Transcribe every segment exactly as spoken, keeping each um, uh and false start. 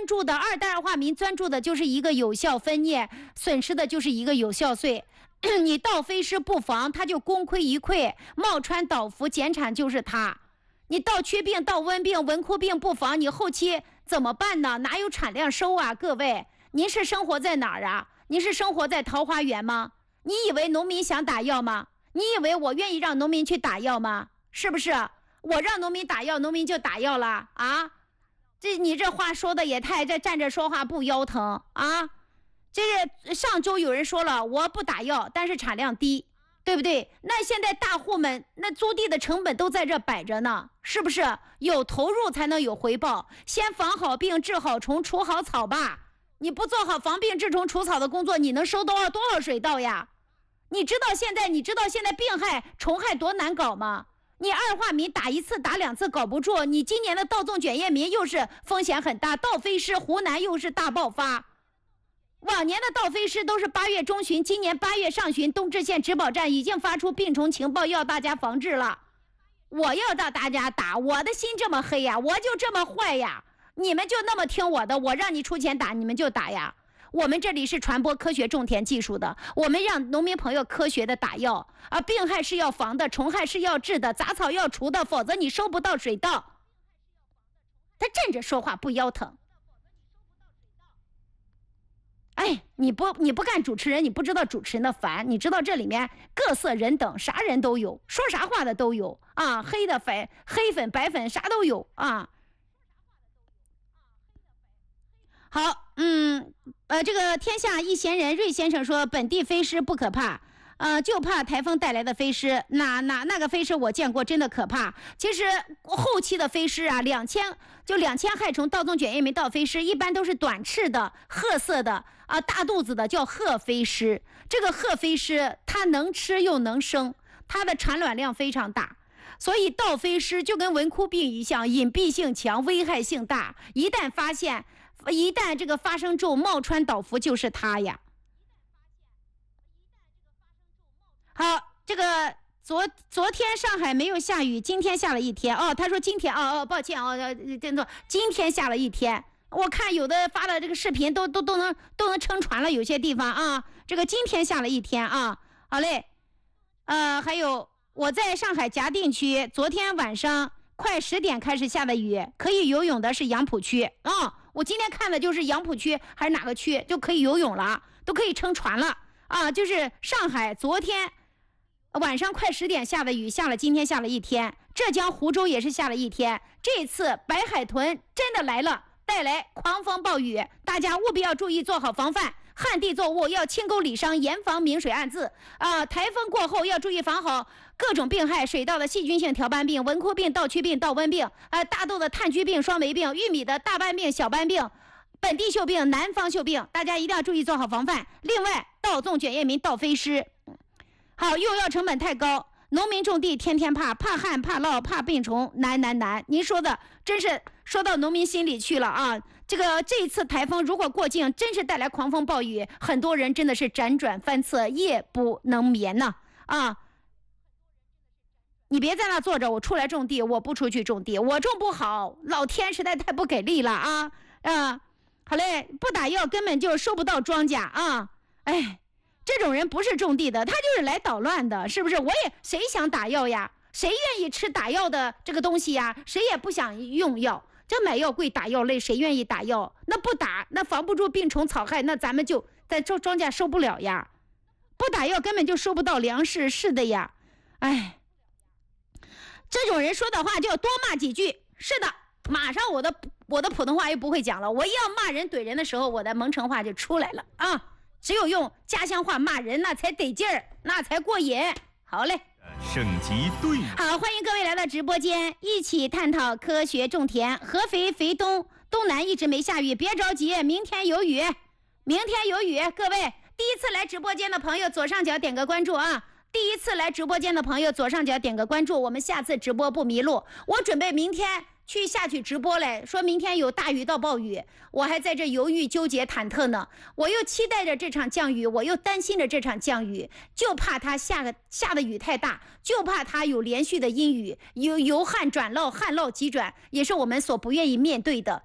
注的二代二化民专注的就是一个有效分裂，损失的就是一个有效税。你倒飞尸不防，它就功亏一篑，冒穿倒伏，减产就是它。你倒疽病、倒瘟病、文枯病不防，你后期怎么办呢？哪有产量收啊？各位，您是生活在哪儿啊？您是生活在桃花源吗？你以为农民想打药吗？你以为我愿意让农民去打药吗？是不是？我让农民打药，农民就打药了啊？这你这话说的也太，这站着说话不腰疼啊！这个上周有人说了，我不打药，但是产量低，对不对？那现在大户们那租地的成本都在这摆着呢，是不是？有投入才能有回报，先防好病、治好虫、除好草吧。你不做好防病、治虫、除草的工作，你能收多少多少水稻呀？你知道现在你知道现在病害、虫害多难搞吗？你二化民打一次打两次搞不住，你今年的稻种卷叶民又是风险很大，倒飞尸湖南又是大爆发。往年的倒飞尸都是八月中旬，今年八月上旬，东至县植保站已经发出病虫情报，要大家防治了。我要让大家打，我的心这么黑呀，我就这么坏呀，你们就那么听我的，我让你出钱打，你们就打呀。我们这里是传播科学种田技术的，我们让农民朋友科学的打药啊，病害是要防的，虫害是要治的，杂草要除的，否则你收不到水稻。他站着说话不腰疼。哎，你不你不干主持人，你不知道主持人的烦。你知道这里面各色人等，啥人都有，说啥话的都有啊，黑的粉、黑粉、白粉啥都有啊。好，嗯，呃，这个天下一闲人瑞先生说，本地飞尸不可怕，呃，就怕台风带来的飞尸。那那那个飞尸我见过，真的可怕。其实后期的飞尸啊，两千就两千害虫稻种卷叶民倒飞尸，一般都是短翅的、褐色的啊，大肚子的叫褐飞尸。这个褐飞尸它能吃又能生，它的产卵量非常大。所以倒飞尸就跟文枯病一样，隐蔽性强，危害性大。一旦发现，一旦这个发生之后冒穿倒伏，就是它呀。好，这个昨昨天上海没有下雨，今天下了一天。哦，他说今天，哦哦，抱歉哦，真的，今天下了一天。我看有的发的这个视频都都都能都能撑船了，有些地方啊，这个今天下了一天啊。好嘞，呃，还有我在上海嘉定区，昨天晚上快十点开始下的雨，可以游泳的是杨浦区啊、哦。我今天看的就是杨浦区还是哪个区就可以游泳了，都可以撑船了啊。就是上海昨天晚上快十点下的雨，下了今天下了一天。浙江湖州也是下了一天。这次白海豚真的来了，带来狂风暴雨，大家务必要注意做好防范。旱地作物要清沟理商，严防明水暗渍啊！台风过后要注意防好各种病害，水稻的细菌性条斑病、文枯病、倒疽病、倒瘟病啊，大豆的炭疽病、双霉病，玉米的大斑病、小斑病、本地锈病、南方锈病，大家一定要注意做好防范。另外，稻种卷叶民倒飞尸，好，用药成本太高，农民种地天天怕，怕旱、怕涝、怕病虫，难难难！您说的真是说到农民心里去了啊！这个这一次台风如果过境，真是带来狂风暴雨，很多人真的是辗转反侧，夜不能眠呐啊！你别在那坐着，我出来种地，我不出去种地，我种不好，老天实在太不给力了啊啊！好嘞，不打药根本就收不到庄稼啊！哎，这种人不是种地的，他就是来捣乱的，是不是？我也谁想打药呀？谁愿意吃打药的这个东西呀？谁也不想用药。这买药贵，打药累，谁愿意打药？那不打，那防不住病虫草害，那咱们就在庄庄稼收不了呀。不打药根本就收不到粮食，是的呀。哎，这种人说的话就要多骂几句。是的，马上我的我的普通话又不会讲了，我一要骂人怼人的时候，我的蒙城话就出来了啊。只有用家乡话骂人，那才得劲儿，那才过瘾。好嘞。 省级对好，欢迎各位来到直播间，一起探讨科学种田。合肥、肥东、东南一直没下雨，别着急，明天有雨，明天有雨。各位第一次来直播间的朋友，左上角点个关注啊！第一次来直播间的朋友，左上角点个关注，我们下次直播不迷路。我准备明天去下去直播嘞，说明天有大雨到暴雨，我还在这犹豫纠结忐忑呢。我又期待着这场降雨，我又担心着这场降雨，就怕它下个下的雨太大，就怕它有连续的阴雨，由由旱转涝，旱涝急转，也是我们所不愿意面对的。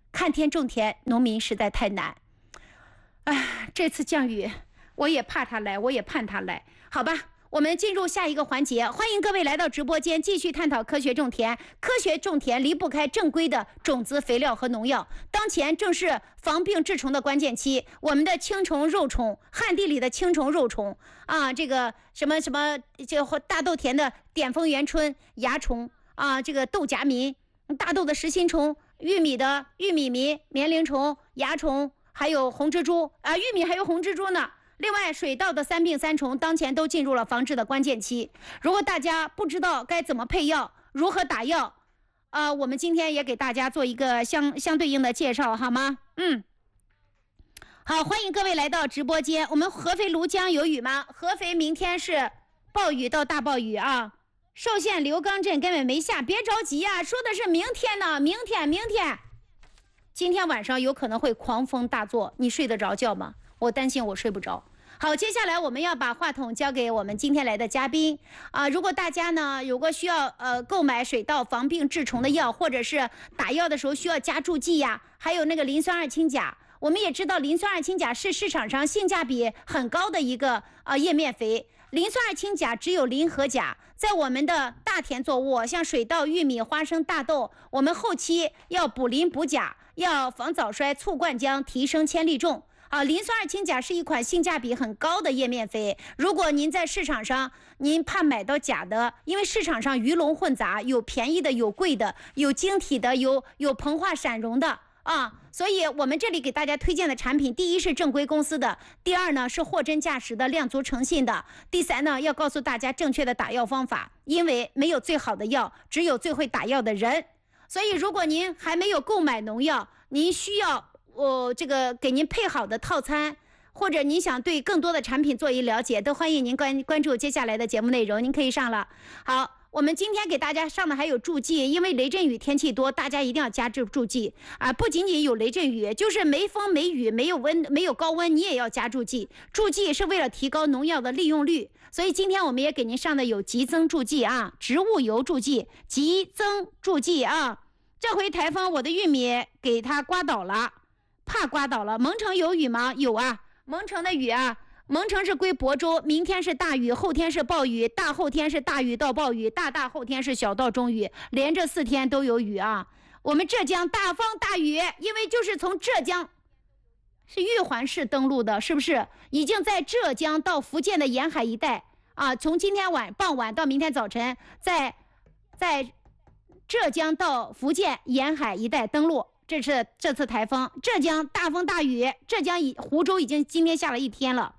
看天种田，农民实在太难。哎，这次降雨，我也怕它来，我也盼它来，好吧。我们进入下一个环节，欢迎各位来到直播间，继续探讨科学种田。科学种田离不开正规的种子、肥料和农药。当前正是防病治虫的关键期，我们的青虫、肉虫，旱地里的青虫、肉虫啊，这个什么什么，这大豆田的点蜂元春、蚜虫啊，这个豆荚民、大豆的实心虫、玉米的玉米民、棉铃虫、蚜虫，还有红蜘蛛啊，玉米还有红蜘蛛呢。另外，水稻的三病三虫当前都进入了防治的关键期。如果大家不知道该怎么配药、如何打药，呃，我们今天也给大家做一个相相对应的介绍，好吗？嗯，好，欢迎各位来到直播间。我们合肥庐江有雨吗？合肥明天是暴雨到大暴雨啊。寿县刘刚镇根本没下，别着急啊，说的是明天呢，明天，明天。今天晚上有可能会狂风大作，你睡得着觉吗？我担心我睡不着。好，接下来我们要把话筒交给我们今天来的嘉宾啊。如果大家呢，如果需要呃购买水稻防病治虫的药，或者是打药的时候需要加助剂呀，还有那个磷酸二氢钾。我们也知道磷酸二氢钾是市场上性价比很高的一个呃叶面肥。磷酸二氢钾只有磷和钾，在我们的大田作物，像水稻、玉米、花生、大豆，我们后期要补磷补钾，要防早衰、促灌浆、提升千粒重。啊，磷酸二氢钾是一款性价比很高的叶面肥。如果您在市场上，您怕买到假的，因为市场上鱼龙混杂，有便宜的，有贵的，有晶体的，有有硼化闪溶的啊。所以我们这里给大家推荐的产品，第一是正规公司的，第二呢是货真价实的、量足诚信的，第三呢要告诉大家正确的打药方法，因为没有最好的药，只有最会打药的人。所以如果您还没有购买农药，您需要我、哦、这个给您配好的套餐，或者您想对更多的产品做一了解，都欢迎您关关注接下来的节目内容。您可以上了。好，我们今天给大家上的还有助剂，因为雷阵雨天气多，大家一定要加助助剂啊！不仅仅有雷阵雨，就是没风没雨没有温没有高温，你也要加助剂。助剂是为了提高农药的利用率，所以今天我们也给您上的有激增助剂啊，植物油助剂、激增助剂啊。这回台风我的玉米给它刮倒了。怕刮倒了。蒙城有雨吗？有啊，蒙城的雨啊，蒙城是归亳州，明天是大雨，后天是暴雨，大后天是大雨到暴雨，大大后天是小到中雨，连着四天都有雨啊。我们浙江大风大雨，因为就是从浙江是玉环市登陆的，是不是？已经在浙江到福建的沿海一带啊，从今天晚傍晚到明天早晨，在在浙江到福建沿海一带登陆。这是这次台风，浙江大风大雨，浙江已湖州已经今天下了一天了。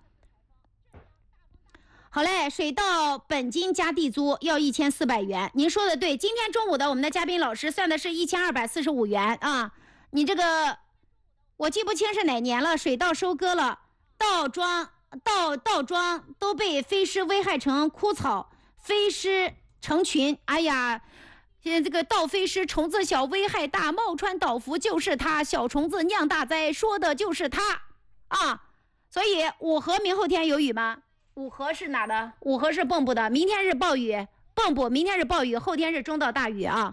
好嘞，水稻本金加地租要一千四百元，您说的对。今天中午的我们的嘉宾老师算的是一千二百四十五元啊。你这个我记不清是哪年了，水稻收割了，稻庄稻稻庄都被飞虱危害成枯草，飞虱成群，哎呀。现在这个稻飞虱虫子小危害大，冒川岛蝠就是它，小虫子酿大灾，说的就是它啊！所以五河明后天有雨吗？五河是哪的？五河是蚌埠的，明天是暴雨，蚌埠明天是暴雨，后天是中到大雨啊！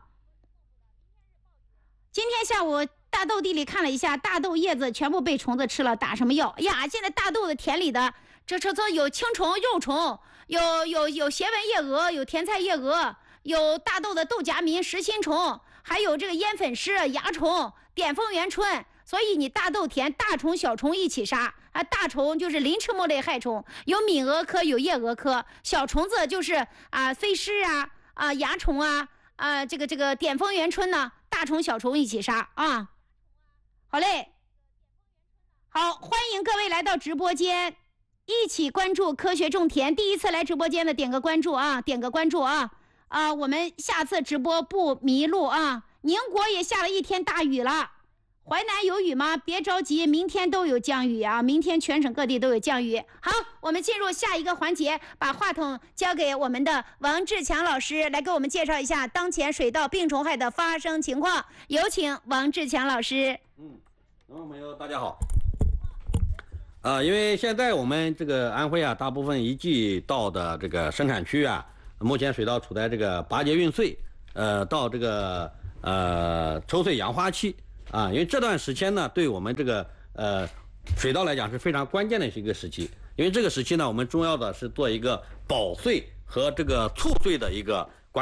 今天下午大豆地里看了一下，大豆叶子全部被虫子吃了，打什么药？呀，现在大豆的田里的这这这有青虫、幼虫，有有有斜纹叶蛾，有甜菜叶蛾。有大豆的豆荚民、实心虫，还有这个烟粉虱、蚜虫、点蜂元春，所以你大豆田大虫小虫一起杀啊！大虫就是鳞翅目类害虫，有敏蛾科，有叶蛾科；小虫子就是啊飞虱啊啊蚜虫啊啊这个这个点蜂元春呢，大虫小虫一起杀啊！好嘞，好，欢迎各位来到直播间，一起关注科学种田。第一次来直播间的点个关注啊，点个关注啊！啊，我们下次直播不迷路啊！宁国也下了一天大雨了，淮南有雨吗？别着急，明天都有降雨啊！明天全省各地都有降雨。好，我们进入下一个环节，把话筒交给我们的王志强老师来给我们介绍一下当前水稻病虫害的发生情况。有请王志强老师。 嗯，观众朋友大家好。呃，因为现在我们这个安徽啊，大部分一季稻的这个生产区啊。目前水稻处在这个拔节运穗，呃，到这个呃抽穗养花期， 啊，因为这段时间呢，对我们这个呃水稻来讲是非常关键的一个时期。因为这个时期呢，我们重要的是做一个保穗和这个促穗的一个